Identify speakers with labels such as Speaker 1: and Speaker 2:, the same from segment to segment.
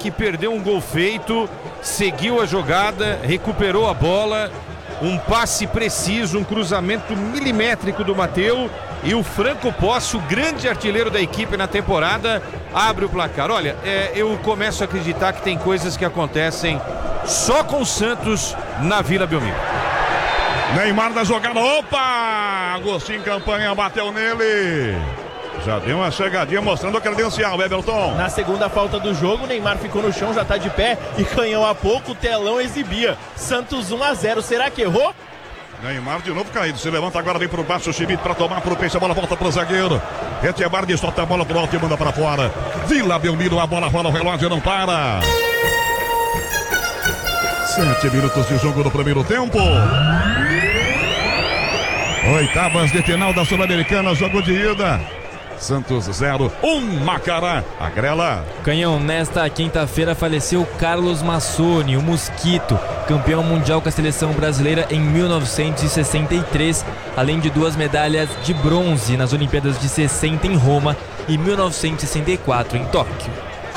Speaker 1: que perdeu um gol feito, seguiu a jogada, recuperou a bola, um passe preciso, um cruzamento milimétrico do Matteo, e o Franco Posse, o grande artilheiro da equipe na temporada, abre o placar. Olha, eu começo a acreditar que tem coisas que acontecem só com o Santos na Vila Belmiro.
Speaker 2: Neymar da jogada, opa! Agostinho Campanha bateu nele. Já deu uma chegadinha mostrando a credencial, Everton.
Speaker 3: Na segunda falta do jogo, Neymar ficou no chão, já tá de pé, e Canhão há pouco o telão exibia. Santos 1-0, será que errou?
Speaker 2: Neymar de novo caído, se levanta agora, vem por baixo o Schmidt para tomar pro peixe, a bola volta pro zagueiro. Etchebardi solta a bola pro alto e manda para fora. Vila Belmiro, a bola rola, o relógio não para. 7 minutos de jogo no primeiro tempo. Oitavas de final da Sul-Americana, jogo de ida. Santos 0, 1 Macará, Agrela.
Speaker 4: Canhão, nesta quinta-feira faleceu Carlos Massoni, o Mosquito, campeão mundial com a seleção brasileira em 1963, além de 2 medalhas de bronze nas Olimpíadas de 60 em Roma e 1964 em Tóquio.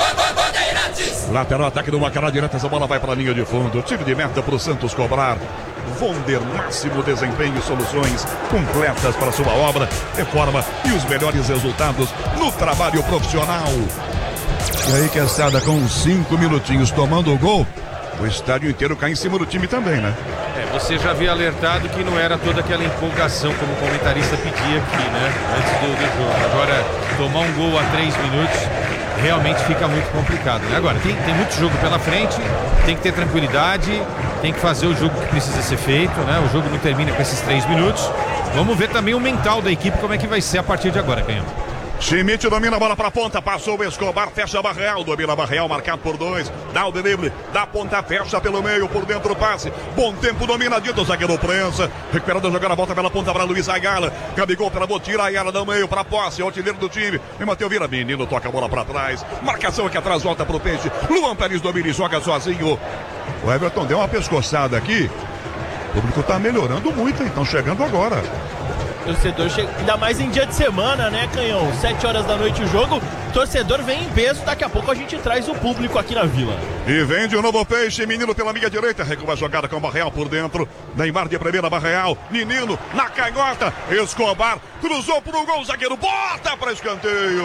Speaker 2: Lateral, ataque do Macará direto, essa bola vai para a linha de fundo. Tiro de meta para o Santos cobrar. Vonder, máximo desempenho e soluções completas para sua obra, reforma e os melhores resultados no trabalho profissional. E aí, Quesada, com 5 minutinhos tomando o gol, o estádio inteiro cai em cima do time também, né?
Speaker 1: Você já havia alertado que não era toda aquela empolgação como o comentarista pedia aqui, né? Antes do jogo. Agora, tomar um gol a 3 minutos realmente fica muito complicado, né? Agora, tem muito jogo pela frente, tem que ter tranquilidade, tem que fazer o jogo que precisa ser feito, né? O jogo não termina com esses 3 minutos. Vamos ver também o mental da equipe, como é que vai ser a partir de agora, Canhão.
Speaker 2: Schmidt domina a bola para a ponta, passou o Escobar, fecha a Barreal, domina a Barreal, marcado por 2, dá o drible, dá a ponta, fecha pelo meio, por dentro o passe, bom tempo, domina dito, zagueiro prensa, recuperando a jogada, volta pela ponta para Luiz Ayala, Gabigol travou, tira a Ayala do meio para Posse, artilheiro do time, e Matheus vira, menino, toca a bola para trás, marcação aqui atrás, volta pro peixe, Luan Pérez domina e joga sozinho, o Everton deu uma pescoçada aqui, o público tá melhorando muito, então chegando agora.
Speaker 3: Torcedor chega, ainda mais em dia de semana, né, Canhão? 7 horas da noite o jogo, torcedor vem em peso, daqui a pouco a gente traz o público aqui na Vila.
Speaker 2: E vem de novo o peixe, menino pela linha direita, recua a jogada com o Barreal por dentro, Neymar de primeira, Barreal, menino na canhota, Escobar, cruzou pro gol, zagueiro, bota para escanteio.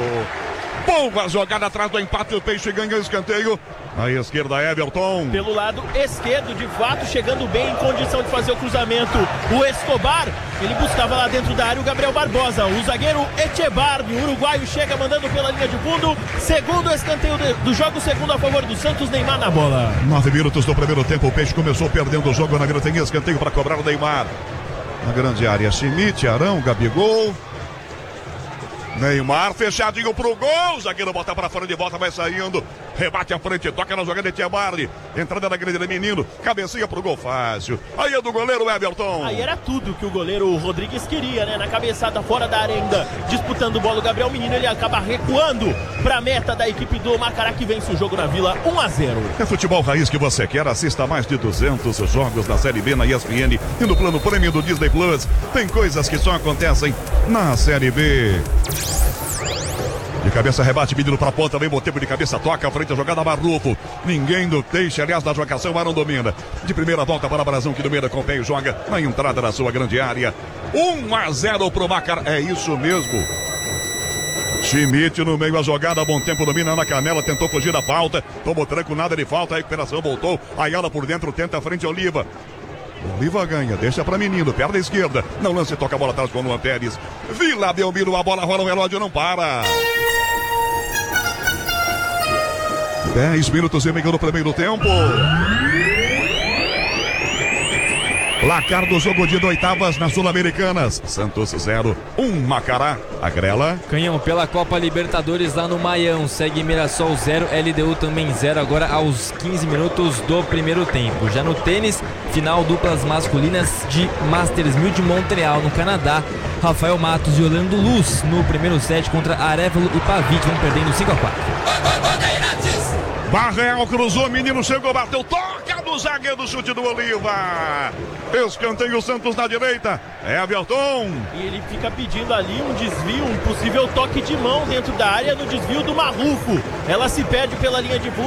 Speaker 2: Boa jogada atrás do empate, o peixe ganha o escanteio. À esquerda, Everton.
Speaker 3: Pelo lado esquerdo, de fato, chegando bem em condição de fazer o cruzamento. O Escobar, ele buscava lá dentro da área o Gabriel Barbosa. O zagueiro Etchebardi, o uruguaio, chega mandando pela linha de fundo. Segundo escanteio do jogo, segundo a favor do Santos, Neymar na bola.
Speaker 2: 9 minutos do primeiro tempo, o peixe começou perdendo o jogo. Na vila tem escanteio para cobrar o Neymar. Na grande área, Schmidt, Arão, Gabigol. Neymar fechadinho pro gol, zagueiro bota pra fora de volta, vai saindo, rebate à frente, toca na jogada de Etchebardi, entrada na grande do menino, cabecinha pro gol fácil, aí é do goleiro Everton.
Speaker 3: Aí era tudo que o goleiro Rodrigues queria, né, na cabeçada fora da área ainda, disputando bola o Gabriel Menino, ele acaba recuando pra meta da equipe do Macará, que vence o jogo na Vila 1-0.
Speaker 2: É futebol raiz que você quer, assista mais de 200 jogos da Série B na ESPN e no plano prêmio do Disney Plus, tem coisas que só acontecem na Série B. De cabeça, rebate, menino pra ponta, vem bom tempo de cabeça, toca à frente a jogada, Marrufo. Ninguém do Teixe, aliás, da jogação, Arão domina. De primeira volta para Brasão, que domina com o pé e joga na entrada da sua grande área. 1-0 pro Macará, é isso mesmo. Schmidt no meio, a jogada, bom tempo, domina na canela, tentou fugir da falta, tomou tranco, nada de falta, a recuperação voltou, Ayala por dentro, tenta a frente, Oliva. Oliva ganha, deixa pra menino, perna esquerda, não lance, toca a bola atrás com o Luan Pérez. Vila Belmiro, a bola rola, o relógio não para. 10 minutos e meio no primeiro tempo. Placar do jogo de oitavas nas Sul-Americanas. Santos 0, 1 Macará, Agrela.
Speaker 4: Canhão, pela Copa Libertadores lá no Maião, segue Mirassol 0, LDU também 0, agora aos 15 minutos do primeiro tempo. Já no tênis, final duplas masculinas de Masters 1000 de Montreal, no Canadá. Rafael Matos e Orlando Luz no primeiro set contra Arevalo e Pavic, vão perdendo 5-4.
Speaker 2: Barreal cruzou, menino chegou, bateu, toca do zagueiro, chute do Oliva. Escanteio o Santos na direita, Everton.
Speaker 3: E ele fica pedindo ali um desvio, um possível toque de mão dentro da área no desvio do Marrufo. Ela se perde pela linha de fundo.